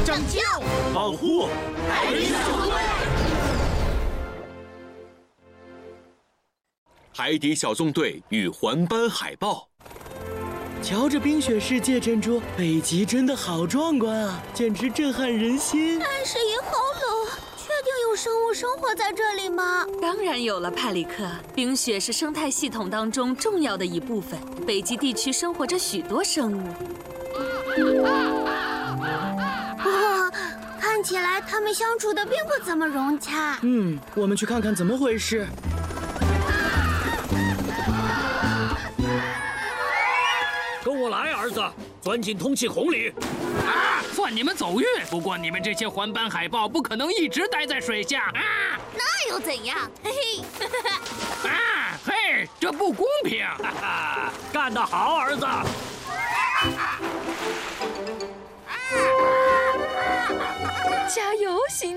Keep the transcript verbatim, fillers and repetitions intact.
拯救、 保护海底小纵队。 海底小纵队与环斑海豹。 瞧这冰雪世界珍珠，北极真的好壮观啊，简直震撼人心。 但是也好冷，确定有生物生活在这里吗？ 当然有了，派里克。冰雪是生态系统当中重要的一部分，北极地区生活着许多生物。 哇，看起来他们相处的并不怎么融洽。 嗯，我们去看看怎么回事。 跟我来，儿子，钻进通气孔里。 啊，算你们走运。不过你们这些环斑海豹不可能一直待在水下啊！ 那又怎样？嘿嘿。 啊，嘿，这不公平！ 哈哈，干得好，儿子！ 加油，新